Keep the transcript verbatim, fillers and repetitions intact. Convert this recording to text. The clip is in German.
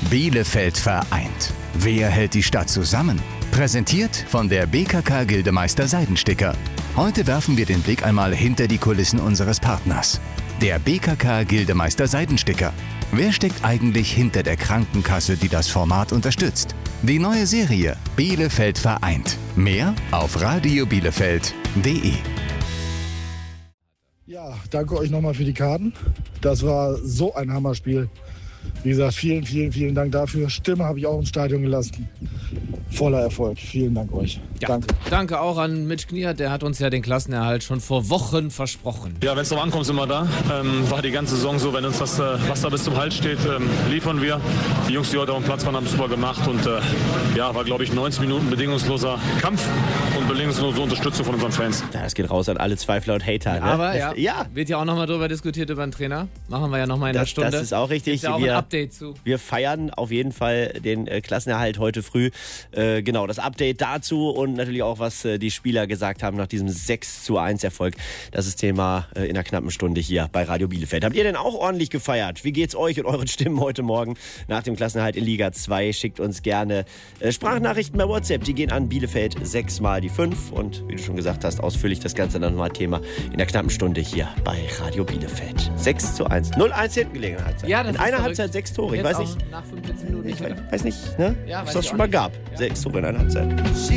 Bielefeld vereint. Wer hält die Stadt zusammen? Präsentiert von der B K K Gildemeister Seidensticker. Heute werfen wir den Blick einmal hinter die Kulissen unseres Partners. Der B K K Gildemeister Seidensticker. Wer steckt eigentlich hinter der Krankenkasse, die das Format unterstützt? Die neue Serie Bielefeld vereint. Mehr auf radio bielefeld punkt de. Ja, danke euch nochmal für die Karten. Das war so ein Hammerspiel. Wie gesagt, vielen, vielen, vielen Dank dafür. Stimme habe ich auch im Stadion gelassen. Voller Erfolg. Vielen Dank euch. Ja, danke. Danke auch an Mitch Kniert, der hat uns ja den Klassenerhalt schon vor Wochen versprochen. Ja, wenn es drauf ankommt, sind wir da. Ähm, war die ganze Saison so, wenn uns das äh, Wasser bis zum Hals steht, ähm, liefern wir. Die Jungs, die heute auf dem Platz waren, haben es super gemacht und äh, ja, war, glaube ich, neunzig Minuten bedingungsloser Kampf und bedingungslose Unterstützung von unseren Fans. Ja, das geht raus an alle Zweifler und Hater. Ja, ne? aber ja, ja, wird ja auch nochmal drüber diskutiert über den Trainer. Machen wir ja nochmal in das, der Stunde. Das ist auch richtig. Ist ja auch wir, ein Update zu. Wir feiern auf jeden Fall den äh, Klassenerhalt heute früh. Äh, genau, das Update dazu und natürlich auch, was äh, die Spieler gesagt haben nach diesem sechs zu eins Erfolg. Das ist Thema äh, in einer knappen Stunde hier bei Radio Bielefeld. Habt ihr denn auch ordentlich gefeiert? Wie geht's euch und euren Stimmen heute Morgen nach dem Klassenerhalt in Liga zwei? Schickt uns gerne äh, Sprachnachrichten bei WhatsApp. Die gehen an Bielefeld sechs mal die fünf. Und wie du schon gesagt hast, ausführlich das Ganze dann nochmal Thema in der knappen Stunde hier bei Radio Bielefeld. sechs zu eins. null eins hinten gelegen Halbzeit. Ja, das in ist einer verrückt. Halbzeit sechs Tore. Ich Jetzt weiß nicht. Nach fünfundvierzig Minuten Ich nicht mehr. weiß nicht, ne? Ja, was weiß das ich schon auch mal nicht. gab. Ja. Sechs Tore in einer Halbzeit.